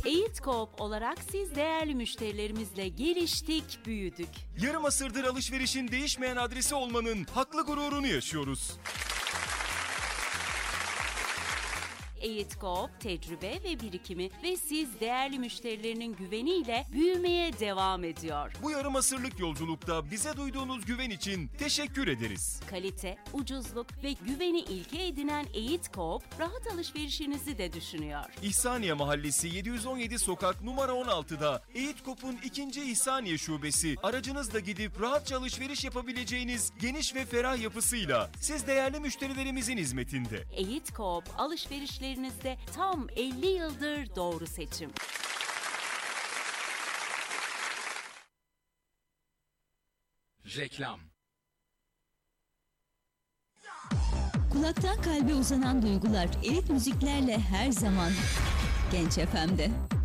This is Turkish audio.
Eğit Coop olarak siz değerli müşterilerimizle geliştik, büyüdük. Yarım asırdır alışverişin değişmeyen adresi olmanın haklı gururunu yaşıyoruz. Eğit Coop tecrübe ve birikimi ve siz değerli müşterilerinin güveniyle büyümeye devam ediyor. Bu yarım asırlık yolculukta bize duyduğunuz güven için teşekkür ederiz. Kalite, ucuzluk ve güveni ilke edinen Eğit Coop, rahat alışverişinizi de düşünüyor. İhsaniye Mahallesi 717 Sokak numara 16'da Eğit Coop'un 2. İhsaniye Şubesi, aracınızla gidip rahatça alışveriş yapabileceğiniz geniş ve ferah yapısıyla siz değerli müşterilerimizin hizmetinde. Eğit Coop, alışverişlerinizde tam 50 yıldır doğru seçim. Reklam. Kulaktan kalbe uzanan duygular elit müziklerle her zaman Genç FM'de.